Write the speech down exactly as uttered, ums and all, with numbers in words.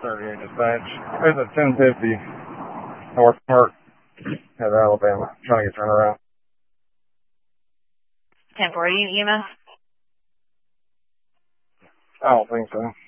thirty-eight dispatch. There's a ten fifty North Park, head Alabama, trying to get turned around. ten forty E M S? I don't think so.